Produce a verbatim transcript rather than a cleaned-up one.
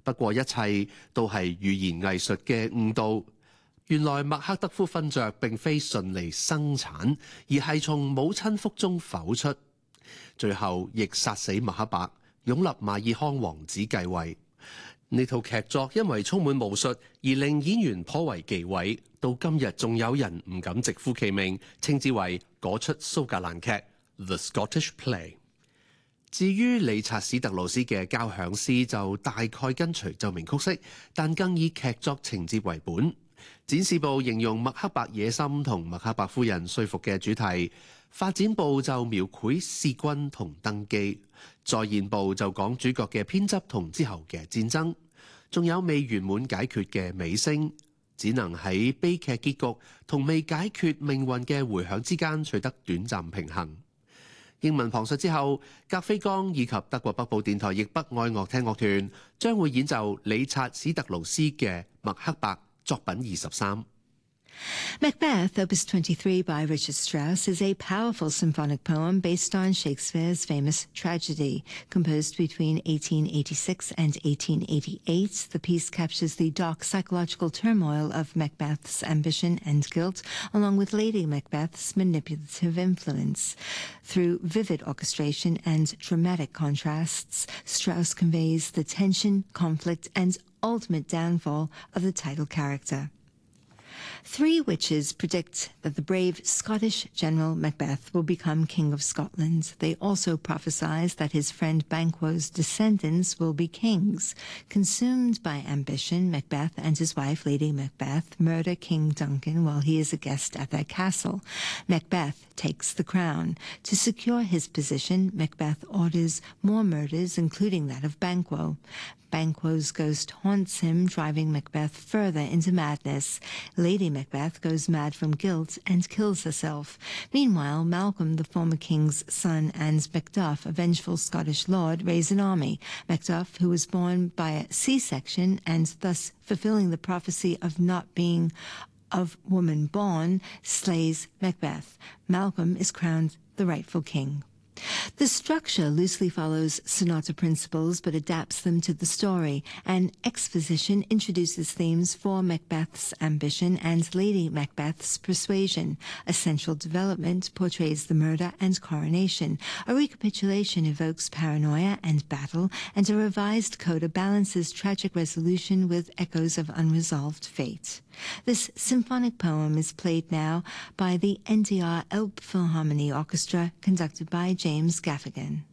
不過一切都係語言藝術嘅誤導。原來麥克德夫勳爵並非順利生產，而係從母親腹中剖出，最後亦殺死麥克白，擁立馬爾康王子繼位。呢套劇作因為充滿巫術而令演員頗為忌諱，到今日仲有人唔敢直呼其名，稱之為嗰出蘇格蘭劇 The Scottish Play。至於理察史特勞斯嘅交響詩就大概跟隨奏鳴曲式，但更以劇作情節為本。展示部形容麥克白野心同麥克白夫人說服嘅主題，發展部就描繪弑君同登基，再現部就講主角嘅偏執同之後嘅戰爭，仲有未圓滿解決嘅尾聲，只能喺悲劇結局同未解決命運嘅回響之間取得短暫平衡。英文旁述之後，格菲岡以及德國北部電台亦北愛樂廳樂團將會演奏理察史特勞斯嘅麥克白作品二十三。 Macbeth, Opus twenty-three by Richard Strauss, is a powerful symphonic poem based on Shakespeare's famous tragedy. Composed between eighteen eighty-six and eighteen eighty-eight, the piece captures the dark psychological turmoil of Macbeth's ambition and guilt, along with Lady Macbeth's manipulative influence. Through vivid orchestration and dramatic contrasts, Strauss conveys the tension, conflict, and ultimate downfall of the title character. Three witches predict that the brave Scottish general Macbeth will become King of Scotland. They also prophesize that his friend Banquo's descendants will be kings. Consumed by ambition, Macbeth and his wife, Lady Macbeth, murder King Duncan while he is a guest at their castle. Macbeth takes the crown. To secure his position, Macbeth orders more murders, including that of Banquo. Banquo's ghost haunts him, driving Macbeth further into madness. Lady Macbeth goes mad from guilt and kills herself. Meanwhile, Malcolm, the former king's son, and Macduff, a vengeful Scottish lord, raise an army. Macduff, who was born by a C-section and thus fulfilling the prophecy of not being of woman born, slays Macbeth. Malcolm is crowned the rightful king. The structure loosely follows sonata principles but adapts them to the story. An exposition introduces themes for Macbeth's ambition and Lady Macbeth's persuasion. A central development portrays the murder and coronation. A recapitulation evokes paranoia and battle, and a revised coda balances tragic resolution with echoes of unresolved fate. This symphonic poem is played now by the N D R Elbphilharmonie Orchestra, conducted by James Gaffigan.